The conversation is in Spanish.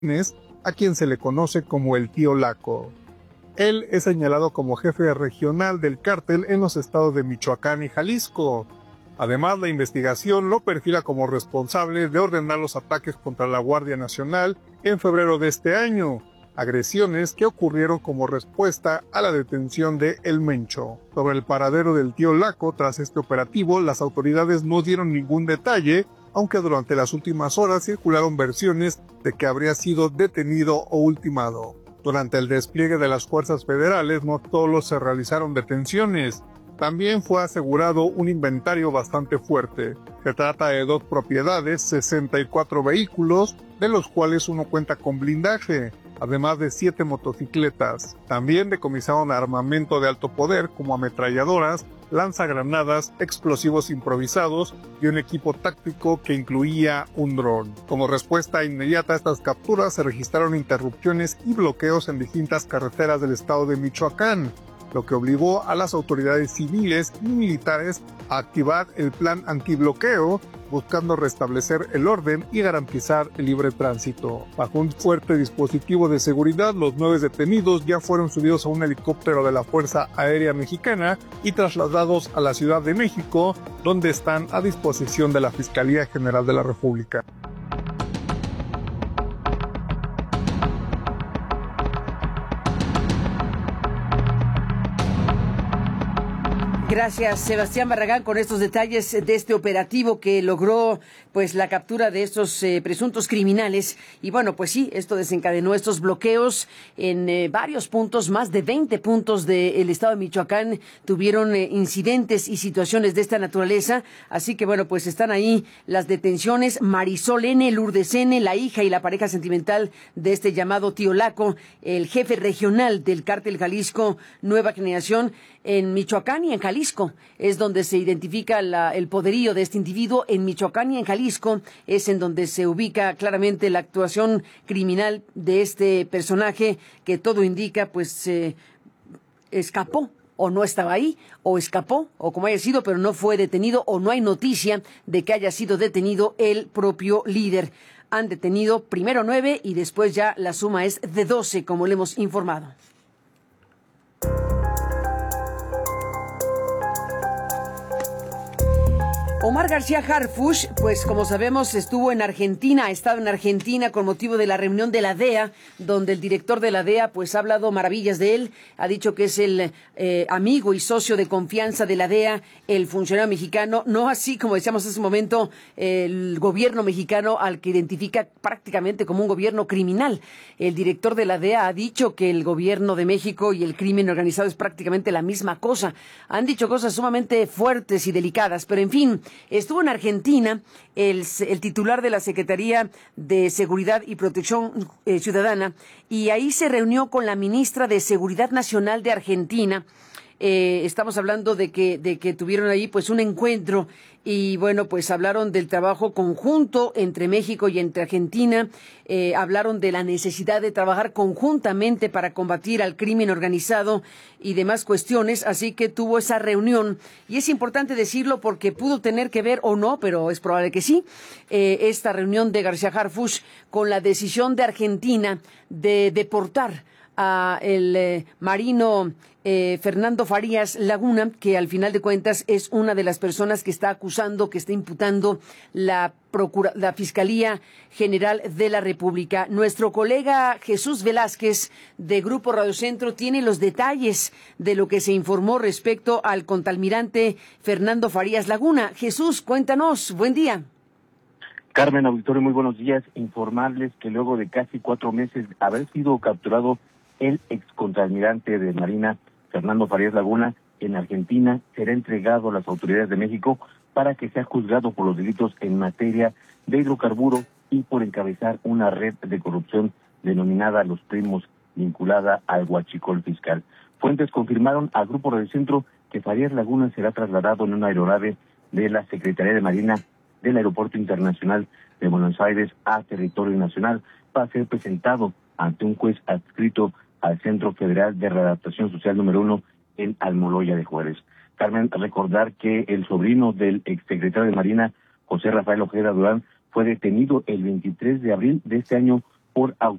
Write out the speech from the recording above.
a quien se le conoce como el Tío Laco. Él es señalado como jefe regional del cártel en los estados de Michoacán y Jalisco. Además, la investigación lo perfila como responsable de ordenar los ataques contra la Guardia Nacional en febrero de este año, agresiones que ocurrieron como respuesta a la detención de El Mencho. Sobre el paradero del Tío Laco tras este operativo, las autoridades no dieron ningún detalle, aunque durante las últimas horas circularon versiones de que habría sido detenido o ultimado. Durante el despliegue de las fuerzas federales no solo se realizaron detenciones, también fue asegurado un inventario bastante fuerte. Se trata de 2 propiedades, 64 vehículos, de los cuales uno cuenta con blindaje, además de 7 motocicletas. También decomisaron armamento de alto poder como ametralladoras, lanzagranadas, explosivos improvisados y un equipo táctico que incluía un dron. Como respuesta inmediata a estas capturas se registraron interrupciones y bloqueos en distintas carreteras del estado de Michoacán, lo que obligó a las autoridades civiles y militares a activar el plan antibloqueo, buscando restablecer el orden y garantizar el libre tránsito. Bajo un fuerte dispositivo de seguridad, los 9 detenidos ya fueron subidos a un helicóptero de la Fuerza Aérea Mexicana y trasladados a la Ciudad de México, donde están a disposición de la Fiscalía General de la República. Gracias, Sebastián Barragán, con estos detalles de este operativo que logró pues la captura de estos presuntos criminales. Y bueno, pues sí, esto desencadenó estos bloqueos en varios puntos, más de 20 puntos del estado de Michoacán tuvieron incidentes y situaciones de esta naturaleza. Así que bueno, pues están ahí las detenciones. Marisol N., Lourdes N., la hija y la pareja sentimental de este llamado Tío Laco, el jefe regional del cártel Jalisco Nueva Generación en Michoacán y en Jalisco, es donde se identifica el poderío de este individuo. En Michoacán y en Jalisco es en donde se ubica claramente la actuación criminal de este personaje que todo indica pues escapó o no estaba ahí, o escapó, o como haya sido, pero no fue detenido, o no hay noticia de que haya sido detenido el propio líder. Han detenido primero 9 y después ya la suma es de 12, como le hemos informado. Omar García Harfuch, pues como sabemos, estuvo en Argentina, ha estado en Argentina con motivo de la reunión de la DEA, donde el director de la DEA pues ha hablado maravillas de él, ha dicho que es el amigo y socio de confianza de la DEA, el funcionario mexicano, no así como decíamos hace un momento, el gobierno mexicano al que identifica prácticamente como un gobierno criminal. El director de la DEA ha dicho que el gobierno de México y el crimen organizado es prácticamente la misma cosa. Han dicho cosas sumamente fuertes y delicadas, pero en fin, estuvo en Argentina el titular de la Secretaría de Seguridad y Protección Ciudadana y ahí se reunió con la ministra de Seguridad Nacional de Argentina. Estamos hablando de que tuvieron ahí pues un encuentro y bueno, pues hablaron del trabajo conjunto entre México y entre Argentina, hablaron de la necesidad de trabajar conjuntamente para combatir al crimen organizado y demás cuestiones, así que tuvo esa reunión y es importante decirlo porque pudo tener que ver o no, pero es probable que sí, esta reunión de García Harfuch con la decisión de Argentina de deportar a el marino Fernando Farías Laguna, que al final de cuentas es una de las personas que está acusando, que está imputando la Fiscalía General de la República. Nuestro colega Jesús Velázquez de Grupo Radio Centro tiene los detalles de lo que se informó respecto al contraalmirante Fernando Farías Laguna. Jesús, cuéntanos, buen día. Carmen, auditorio, muy buenos días. Informarles que luego de casi 4 meses de haber sido capturado el excontralmirante de Marina, Fernando Farías Laguna, en Argentina, será entregado a las autoridades de México para que sea juzgado por los delitos en materia de hidrocarburos y por encabezar una red de corrupción denominada Los Primos, vinculada al huachicol fiscal. Fuentes confirmaron al Grupo Radio Centro que Farías Laguna será trasladado en una aeronave de la Secretaría de Marina del Aeropuerto Internacional de Buenos Aires a territorio nacional para ser presentado ante un juez adscrito al Centro Federal de Readaptación Social número 1 en Almoloya de Juárez. Carmen, recordar que el sobrino del exsecretario de Marina, José Rafael Ojeda Durán, fue detenido el 23 de abril de este año por